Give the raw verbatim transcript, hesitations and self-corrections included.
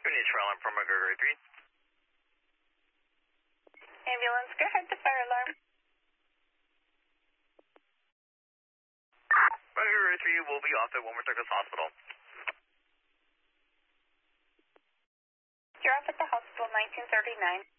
Needs for alarm from Gregory three. Ambulance, go ahead, the fire alarm. Gregory three will be off at Wilmer Douglas Hospital. You're off at the hospital, nineteen thirty-nine.